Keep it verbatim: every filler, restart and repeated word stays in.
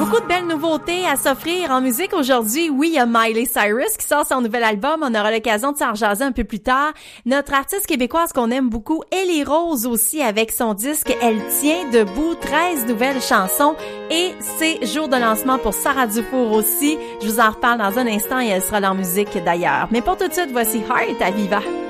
beaucoup de belles nouveautés à s'offrir en musique aujourd'hui. Oui, il y a Miley Cyrus qui sort son nouvel album. On aura l'occasion de s'en rejaser un peu plus tard. Notre artiste québécoise qu'on aime beaucoup, Ellie Rose aussi, avec son disque Elle tient debout, treize nouvelles chansons. Et c'est jour de lancement pour Sarah Dufour aussi. Je vous en reparle dans un instant et elle sera dans musique d'ailleurs. Mais pour tout de suite, voici Heart à Viva.